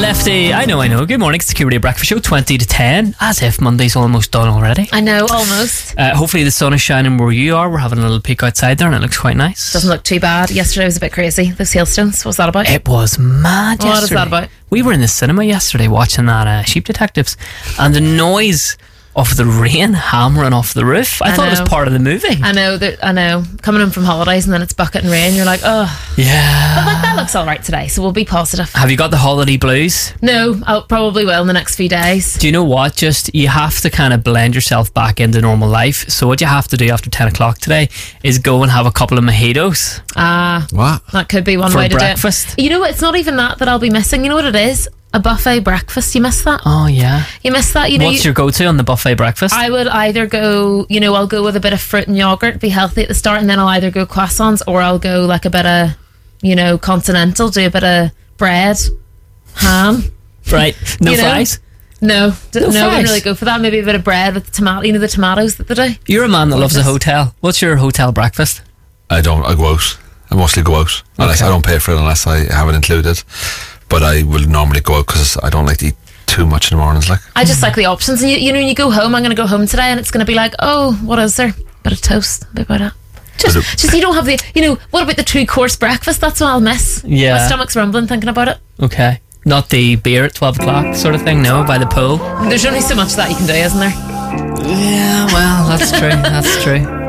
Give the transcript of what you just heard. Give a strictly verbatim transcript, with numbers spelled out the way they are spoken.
Lefty, I know, I know. Good morning, it's the Q Radio Breakfast Show, twenty to ten. As if Monday's almost done already. I know, almost. Uh, hopefully the sun is shining where you are. We're having a little peek outside there and it looks quite nice. Doesn't look too bad. Yesterday was a bit crazy. Those hailstones, what's that about? It was mad yesterday. What is that about? We were in the cinema yesterday watching that uh, Sheep Detectives, and the noise of the rain hammering off the roof, I, I thought know. It was part of the movie. I know, I know. Coming home from holidays and then it's bucket and rain, you're like, oh. Yeah. But like, that looks alright today, so we'll be positive. Have you got the holiday blues? No, I probably will in the next few days. Do you know what? Just, you have to kind of blend yourself back into normal life. So what you have to do after ten o'clock today is go and have a couple of mojitos. Ah. Uh, what? That could be one For way to breakfast. do it. You know what? It's not even that that I'll be missing. You know what it is? A buffet breakfast. You miss that? Oh yeah. You miss that? You know. What's you, your go-to on the buffet breakfast? I would either go, you know, I'll go with a bit of fruit and yogurt, be healthy at the start, and then I'll either go croissants or I'll go like a bit of, you know, continental, do a bit of bread, ham. Right. No you know? fries? No, d- No no, I wouldn't fries? really go for that. Maybe a bit of bread with the tomato, you know, the tomatoes that they do. You're a man that loves a Gorgeous. hotel. What's your hotel breakfast? I don't. I go out. I mostly go out. Unless Okay. I don't pay for it unless I have it included. But I will normally go out because I don't like to eat too much in the mornings. Like I just like the options. And you, you know, when you go home, I'm going to go home today and it's going to be like, oh, what is there? Bit of toast, a bit about that. Just, Bit of- just you don't have the, you know, what about the two course breakfast? That's what I'll miss. Yeah. My stomach's rumbling thinking about it. Okay. Not the beer at twelve o'clock sort of thing, no, by the pool. There's only so much that you can do, isn't there? Yeah, well, that's true. That's true.